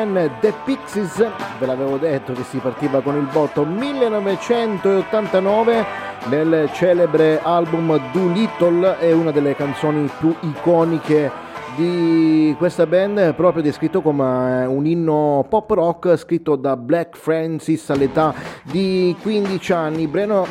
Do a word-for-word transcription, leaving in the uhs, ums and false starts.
The Pixies, ve l'avevo detto che si partiva con il botto. Millenovecentottantanove, nel celebre album Doolittle, è una delle canzoni più iconiche di questa band, proprio descritto come un inno pop rock scritto da Black Francis all'età di quindici anni. Brano